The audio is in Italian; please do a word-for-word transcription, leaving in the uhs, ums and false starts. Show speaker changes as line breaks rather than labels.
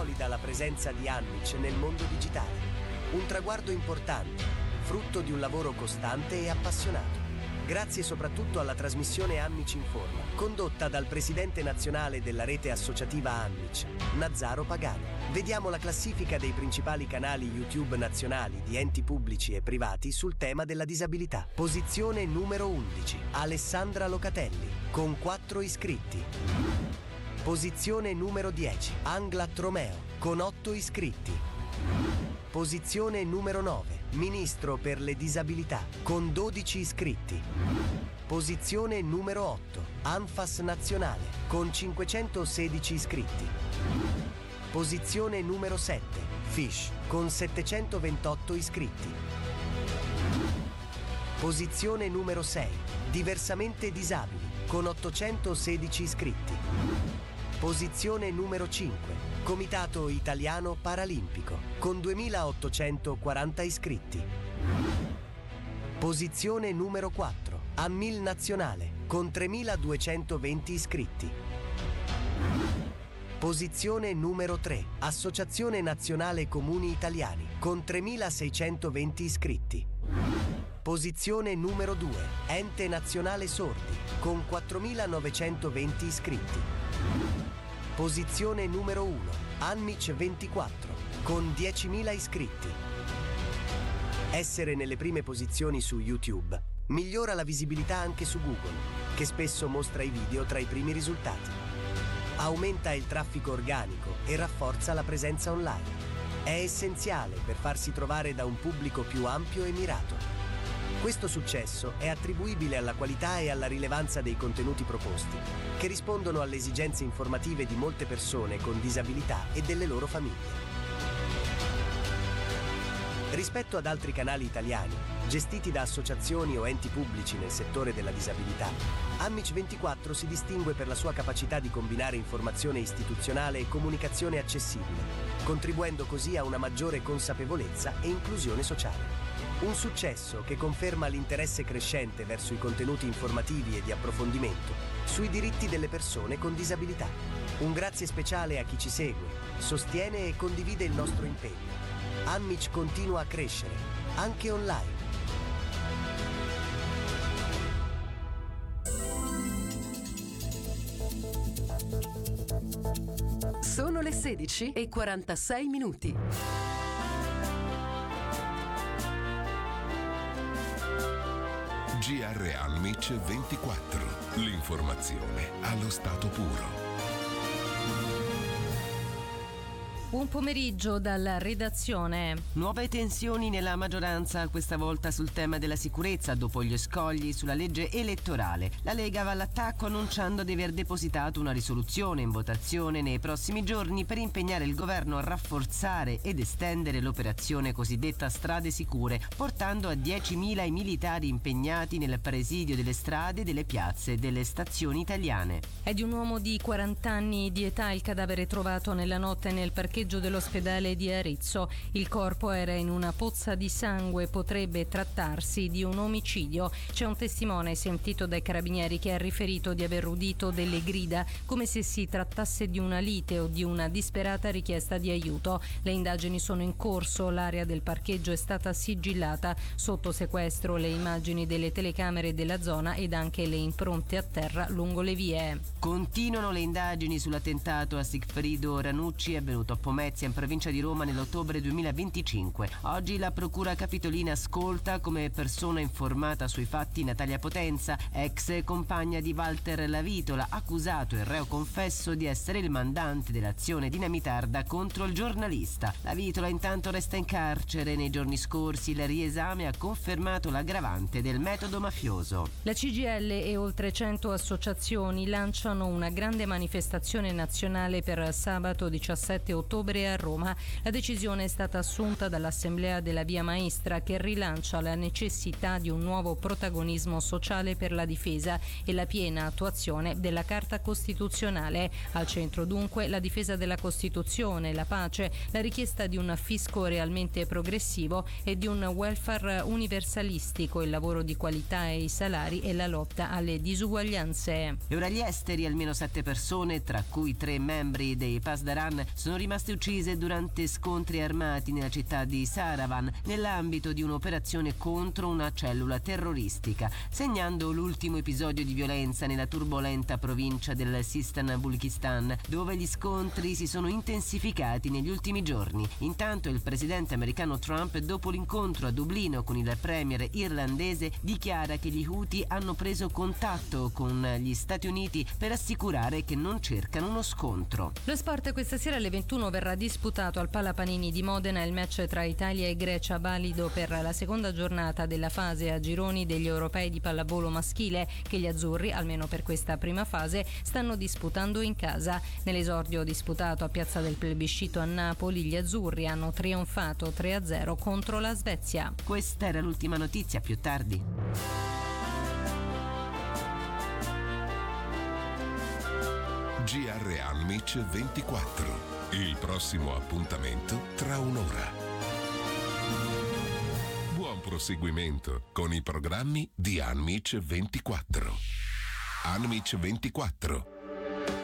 consolida la presenza di Amic nel mondo digitale. Un traguardo importante, frutto di un lavoro costante e appassionato. Grazie soprattutto alla trasmissione Amic Informa, condotta dal presidente nazionale della rete associativa Amic, Nazzaro Pagani. Vediamo la classifica dei principali canali YouTube nazionali di enti pubblici e privati sul tema della disabilità. Posizione numero undici, Alessandra Locatelli, con quattro iscritti. Posizione numero dieci, Anglat Romeo, con otto iscritti. Posizione numero nove, Ministro per le disabilità, con dodici iscritti. Posizione numero otto, Anfas Nazionale, con cinquecentosedici iscritti. Posizione numero sette, Fish, con settecentoventotto iscritti. Posizione numero sei, Diversamente Disabili, con ottocentosedici iscritti. Posizione numero cinque, Comitato Italiano Paralimpico, con duemilaottocentoquaranta iscritti. Posizione numero quattro, Ammil Nazionale, con tremiladuecentoventi iscritti. Posizione numero tre, Associazione Nazionale Comuni Italiani, con tremilaseicentoventi iscritti. Posizione numero due, Ente Nazionale Sordi, con quattromilanovecentoventi iscritti. Posizione numero uno, Amic ventiquattro, con diecimila iscritti. Essere nelle prime posizioni su YouTube migliora la visibilità anche su Google, che spesso mostra i video tra i primi risultati. Aumenta il traffico organico e rafforza la presenza online. È essenziale per farsi trovare da un pubblico più ampio e mirato. Questo successo è attribuibile alla qualità e alla rilevanza dei contenuti proposti, che rispondono alle esigenze informative di molte persone con disabilità e delle loro famiglie. Rispetto ad altri canali italiani, gestiti da associazioni o enti pubblici nel settore della disabilità, Amic ventiquattro si distingue per la sua capacità di combinare informazione istituzionale e comunicazione accessibile, contribuendo così a una maggiore consapevolezza e inclusione sociale. Un successo che conferma l'interesse crescente verso i contenuti informativi e di approfondimento sui diritti delle persone con disabilità. Un grazie speciale a chi ci segue, sostiene e condivide il nostro impegno. Amic continua a crescere, anche online.
Sono le sedici e quarantasei minuti.
G R Amic ventiquattro. L'informazione allo stato puro.
Buon pomeriggio dalla redazione.
Nuove tensioni nella maggioranza, questa volta sul tema della sicurezza dopo gli scogli sulla legge elettorale. La Lega va all'attacco annunciando di aver depositato una risoluzione in votazione nei prossimi giorni per impegnare il governo a rafforzare ed estendere l'operazione cosiddetta Strade Sicure, portando a diecimila i militari impegnati nel presidio delle strade, delle piazze e delle stazioni italiane.
È di un uomo di quaranta anni di età il cadavere trovato nella notte nel parcheggio dell'ospedale di Arezzo. Il corpo era in una pozza di sangue, potrebbe trattarsi di un omicidio. C'è un testimone sentito dai carabinieri che ha riferito di aver udito delle grida come se si trattasse di una lite o di una disperata richiesta di aiuto. Le indagini sono in corso, l'area del parcheggio è stata sigillata, sotto sequestro le immagini delle telecamere della zona ed anche le impronte a terra lungo le vie.
Continuano le indagini sull'attentato a Sigfrido Ranucci avvenuto a Pomezia in provincia di Roma nell'ottobre duemilaventicinque. Oggi la procura capitolina ascolta come persona informata sui fatti Natalia Potenza, ex compagna di Walter Lavitola, accusato e reo confesso di essere il mandante dell'azione dinamitarda contro il giornalista. Lavitola intanto resta in carcere. Nei giorni scorsi il riesame ha confermato l'aggravante del metodo mafioso.
La C G I L e oltre cento associazioni lanciano una grande manifestazione nazionale per sabato diciassette ottobre a Roma. La decisione è stata assunta dall'Assemblea della Via Maestra, che rilancia la necessità di un nuovo protagonismo sociale per la difesa e la piena attuazione della Carta Costituzionale. Al centro dunque la difesa della Costituzione, la pace, la richiesta di un fisco realmente progressivo e di un welfare universalistico, il lavoro di qualità e i salari e la lotta alle disuguaglianze.
E ora gli esteri, almeno sette persone, tra cui tre membri dei Pasdaran, sono rimaste ragazze uccise durante scontri armati nella città di Saravan nell'ambito di un'operazione contro una cellula terroristica, segnando l'ultimo episodio di violenza nella turbolenta provincia del Sistan-Baluchistan, dove gli scontri si sono intensificati negli ultimi giorni. Intanto il presidente americano Trump, dopo l'incontro a Dublino con il premier irlandese, dichiara che gli Houthi hanno preso contatto con gli Stati Uniti per assicurare che non cercano uno scontro.
Lo sport questa sera alle ventuno verrà disputato al Pala Panini di Modena il match tra Italia e Grecia, valido per la seconda giornata della fase a gironi degli europei di pallavolo maschile, che gli azzurri, almeno per questa prima fase, stanno disputando in casa. Nell'esordio disputato a Piazza del Plebiscito a Napoli, gli azzurri hanno trionfato tre a zero contro la Svezia.
Questa era l'ultima notizia, più tardi.
G R Almic ventiquattro. Il prossimo appuntamento tra un'ora. Buon proseguimento con i programmi di Almic ventiquattro. Almic ventiquattro.